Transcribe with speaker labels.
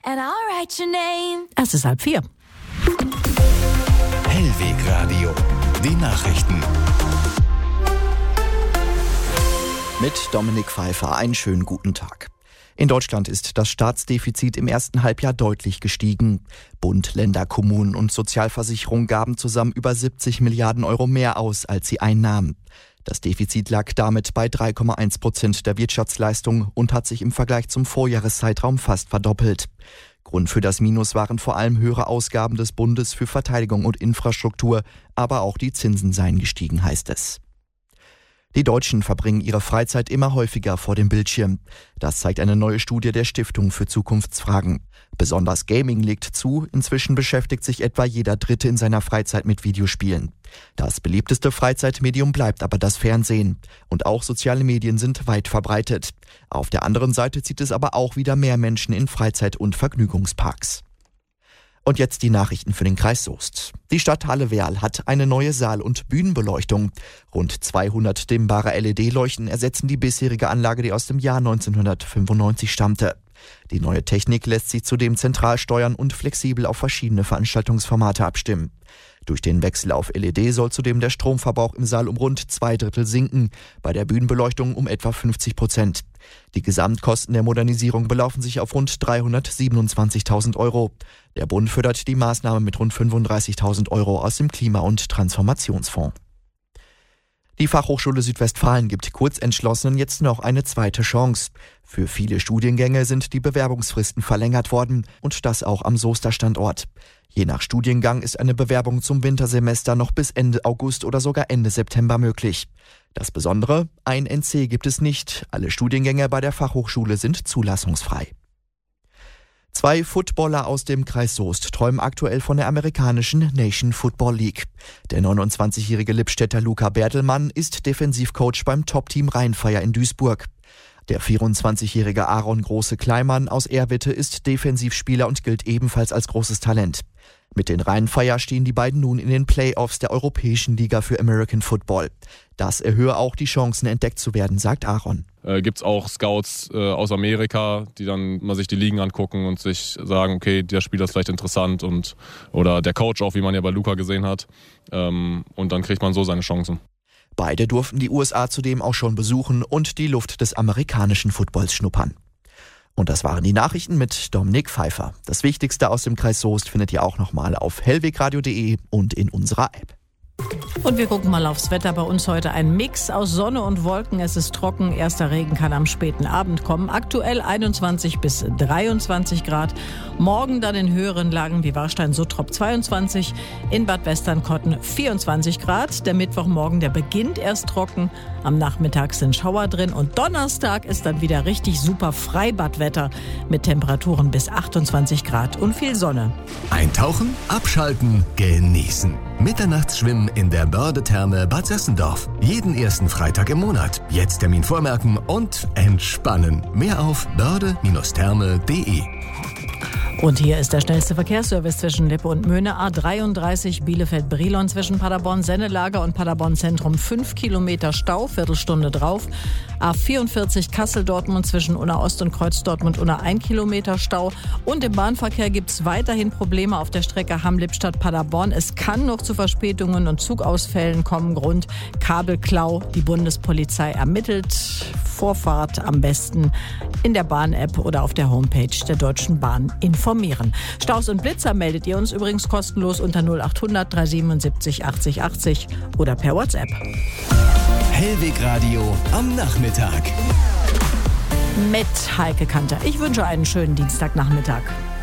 Speaker 1: and I'll write your name.
Speaker 2: Es ist 3:30.
Speaker 3: Hellweg Radio. Die Nachrichten.
Speaker 4: Mit Dominik Pfeiffer einen schönen guten Tag. In Deutschland ist das Staatsdefizit im ersten Halbjahr deutlich gestiegen. Bund, Länder, Kommunen und Sozialversicherung gaben zusammen über 70 Milliarden Euro mehr aus, als sie einnahmen. Das Defizit lag damit bei 3,1% der Wirtschaftsleistung und hat sich im Vergleich zum Vorjahreszeitraum fast verdoppelt. Grund für das Minus waren vor allem höhere Ausgaben des Bundes für Verteidigung und Infrastruktur, aber auch die Zinsen seien gestiegen, heißt es. Die Deutschen verbringen ihre Freizeit immer häufiger vor dem Bildschirm. Das zeigt eine neue Studie der Stiftung für Zukunftsfragen. Besonders Gaming legt zu, inzwischen beschäftigt sich etwa jeder Dritte in seiner Freizeit mit Videospielen. Das beliebteste Freizeitmedium bleibt aber das Fernsehen. Und auch soziale Medien sind weit verbreitet. Auf der anderen Seite zieht es aber auch wieder mehr Menschen in Freizeit- und Vergnügungsparks. Und jetzt die Nachrichten für den Kreis Soest. Die Stadt Halle-Werl hat eine neue Saal- und Bühnenbeleuchtung. Rund 200 dimmbare LED-Leuchten ersetzen die bisherige Anlage, die aus dem Jahr 1995 stammte. Die neue Technik lässt sich zudem zentral steuern und flexibel auf verschiedene Veranstaltungsformate abstimmen. Durch den Wechsel auf LED soll zudem der Stromverbrauch im Saal um rund 2/3 sinken, bei der Bühnenbeleuchtung um etwa 50%. Die Gesamtkosten der Modernisierung belaufen sich auf rund 327.000 Euro. Der Bund fördert die Maßnahme mit rund 35.000 Euro aus dem Klima- und Transformationsfonds. Die Fachhochschule Südwestfalen gibt Kurzentschlossenen jetzt noch eine zweite Chance. Für viele Studiengänge sind die Bewerbungsfristen verlängert worden und das auch am Soester Standort. Je nach Studiengang ist eine Bewerbung zum Wintersemester noch bis Ende August oder sogar Ende September möglich. Das Besondere, ein NC gibt es nicht. Alle Studiengänge bei der Fachhochschule sind zulassungsfrei. 2 Footballer aus dem Kreis Soest träumen aktuell von der amerikanischen Nation Football League. Der 29-jährige Lippstädter Luca Bertelmann ist Defensivcoach beim Top-Team Rheinfeier in Duisburg. Der 24-jährige Aaron Große-Kleimann aus Erwitte ist Defensivspieler und gilt ebenfalls als großes Talent. Mit den Rheinfeier stehen die beiden nun in den Playoffs der Europäischen Liga für American Football. Das erhöhe auch die Chancen, entdeckt zu werden, sagt Aaron.
Speaker 5: Gibt es auch Scouts aus Amerika, die dann mal sich die Ligen angucken und sich sagen, okay, der Spieler ist vielleicht interessant oder der Coach auch, wie man ja bei Luca gesehen hat. Und dann kriegt man so seine Chancen.
Speaker 4: Beide durften die USA zudem auch schon besuchen und die Luft des amerikanischen Footballs schnuppern. Und das waren die Nachrichten mit Dominik Pfeiffer. Das Wichtigste aus dem Kreis Soest findet ihr auch nochmal auf hellwegradio.de und in unserer App.
Speaker 2: Und wir gucken mal aufs Wetter. Bei uns heute ein Mix aus Sonne und Wolken. Es ist trocken. Erster Regen kann am späten Abend kommen. Aktuell 21 bis 23 Grad. Morgen dann in höheren Lagen wie Warstein-Suttrop 22. In Bad Westernkotten 24 Grad. Der Mittwochmorgen, der beginnt erst trocken. Am Nachmittag sind Schauer drin. Und Donnerstag ist dann wieder richtig super Freibadwetter mit Temperaturen bis 28 Grad und viel Sonne.
Speaker 3: Eintauchen, abschalten, genießen. Mitternachtsschwimmen in der Börde-Therme Bad Sessendorf. Jeden ersten Freitag im Monat. Jetzt Termin vormerken und entspannen. Mehr auf börde-therme.de.
Speaker 2: Und hier ist der schnellste Verkehrsservice zwischen Lippe und Möhne. A33 Bielefeld-Brilon zwischen Paderborn-Sennelager und Paderborn-Zentrum 5 Kilometer Stau, Viertelstunde drauf. A44 Kassel-Dortmund zwischen Unna Ost und Kreuz Dortmund-Unna 1 Kilometer Stau. Und im Bahnverkehr gibt es weiterhin Probleme auf der Strecke Hamm-Lippstadt-Paderborn. Es kann noch zu Verspätungen und Zugausfällen kommen. Grund Kabelklau. Die Bundespolizei ermittelt. Vorfahrt am besten in der Bahn-App oder auf der Homepage der Deutschen Bahn informieren. Staus und Blitzer meldet ihr uns übrigens kostenlos unter 0800 377 80 80 oder per WhatsApp.
Speaker 3: Hellweg Radio am Nachmittag.
Speaker 2: Mit Heike Kanter. Ich wünsche einen schönen Dienstagnachmittag.